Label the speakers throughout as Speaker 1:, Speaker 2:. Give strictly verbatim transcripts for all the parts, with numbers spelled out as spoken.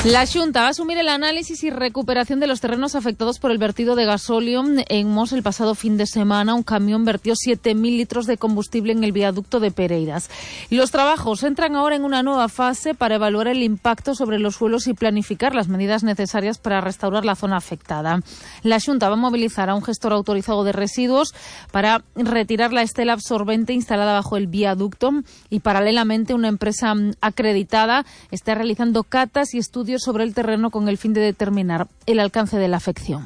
Speaker 1: La Xunta va a asumir el análisis y recuperación de los terrenos afectados por el vertido de gasóleo en Mos el pasado fin de semana. Un camión vertió siete mil litros de combustible en el viaducto de Pereiras. Los trabajos entran ahora en una nueva fase para evaluar el impacto sobre los suelos y planificar las medidas necesarias para restaurar la zona afectada. La Xunta va a movilizar a un gestor autorizado de residuos para retirar la estela absorbente instalada bajo el viaducto y, paralelamente, una empresa acreditada está realizando catas y estudios sobre el terreno con el fin de determinar el alcance de la afección.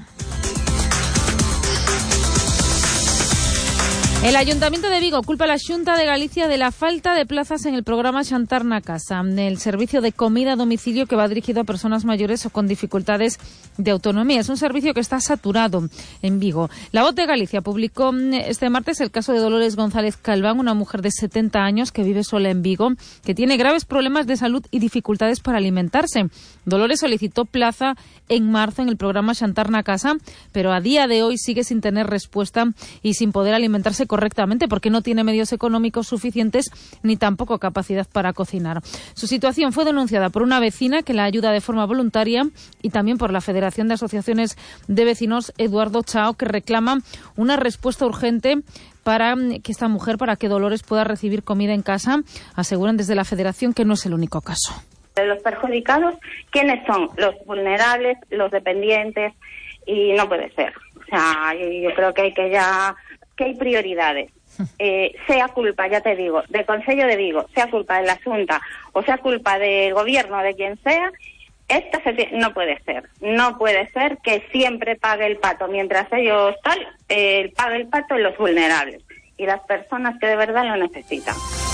Speaker 1: El Ayuntamiento de Vigo culpa a la Xunta de Galicia de la falta de plazas en el programa Xantar na Casa, el servicio de comida a domicilio que va dirigido a personas mayores o con dificultades de autonomía. Es un servicio que está saturado en Vigo. La Voz de Galicia publicó este martes el caso de Dolores González Calván, una mujer de setenta años que vive sola en Vigo, que tiene graves problemas de salud y dificultades para alimentarse. Dolores solicitó plaza en marzo en el programa Xantar na Casa, pero a día de hoy sigue sin tener respuesta y sin poder alimentarse correctamente porque no tiene medios económicos suficientes ni tampoco capacidad para cocinar. Su situación fue denunciada por una vecina que la ayuda de forma voluntaria y también por la Federación de Asociaciones de Vecinos Eduardo Chao, que reclama una respuesta urgente para que esta mujer, para que Dolores pueda recibir comida en casa. Aseguran desde la Federación que no es el único caso.
Speaker 2: Los perjudicados, ¿quiénes son? Los vulnerables, los dependientes, y no puede ser. O sea, yo creo que hay que ya... que hay prioridades, eh, sea culpa, ya te digo, del Concello de Vigo, sea culpa de la Xunta o sea culpa del gobierno, de quien sea, esta se no puede ser. No puede ser que siempre pague el pato, mientras ellos tal, eh, pague el pato en los vulnerables y las personas que de verdad lo necesitan.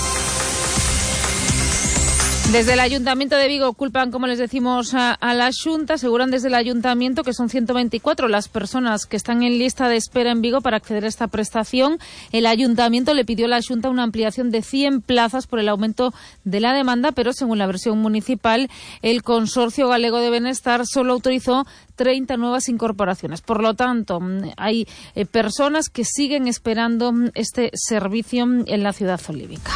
Speaker 1: Desde el Ayuntamiento de Vigo culpan, como les decimos, a, a la Xunta. Aseguran desde el Ayuntamiento que son ciento veinticuatro las personas que están en lista de espera en Vigo para acceder a esta prestación. El Ayuntamiento le pidió a la Xunta una ampliación de cien plazas por el aumento de la demanda, pero según la versión municipal, el Consorcio Galego de Benestar solo autorizó treinta nuevas incorporaciones. Por lo tanto, hay eh, personas que siguen esperando este servicio en la ciudad olívica.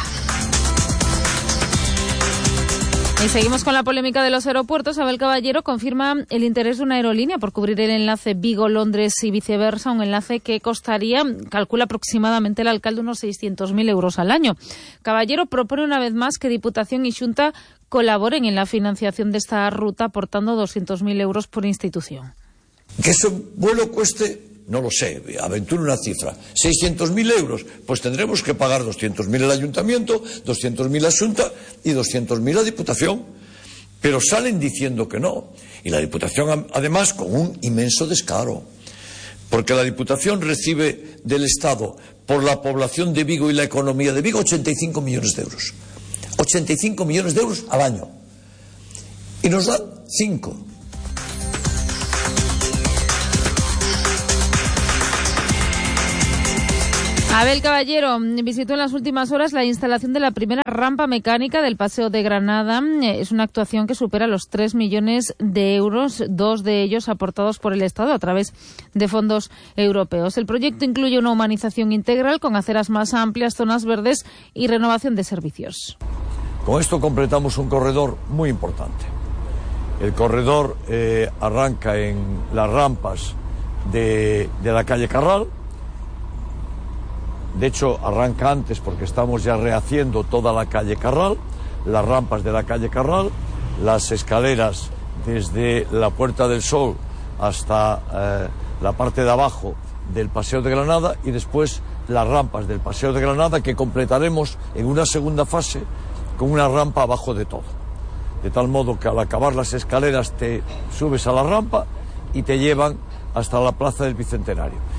Speaker 1: Y seguimos con la polémica de los aeropuertos. Abel Caballero confirma el interés de una aerolínea por cubrir el enlace Vigo-Londres y viceversa, un enlace que costaría, calcula aproximadamente el alcalde, unos seiscientos mil euros al año. Caballero propone una vez más que Diputación y Xunta colaboren en la financiación de esta ruta, aportando doscientos mil euros por institución.
Speaker 3: Que ese vuelo cueste, no lo sé, aventuro una cifra, seiscientos mil euros, pues tendremos que pagar doscientos mil al Ayuntamiento, doscientos mil a Xunta y doscientos mil a Diputación. Pero salen diciendo que no. Y la Diputación, además, con un inmenso descaro. Porque la Diputación recibe del Estado, por la población de Vigo y la economía de Vigo, ochenta y cinco millones de euros. ochenta y cinco millones de euros al año. Y nos dan cinco.
Speaker 1: Abel Caballero visitó en las últimas horas la instalación de la primera rampa mecánica del Paseo de Granada. Es una actuación que supera los tres millones de euros, dos de ellos aportados por el Estado a través de fondos europeos. El proyecto incluye una humanización integral con aceras más amplias, zonas verdes y renovación de servicios.
Speaker 3: Con esto completamos un corredor muy importante. El corredor eh, arranca en las rampas de, de la calle Carral. De hecho, arranca antes porque estamos ya rehaciendo toda la calle Carral, las rampas de la calle Carral, las escaleras desde la Puerta del Sol hasta eh, la parte de abajo del Paseo de Granada y después las rampas del Paseo de Granada que completaremos en una segunda fase con una rampa abajo de todo. De tal modo que al acabar las escaleras te subes a la rampa y te llevan hasta la Plaza del Bicentenario.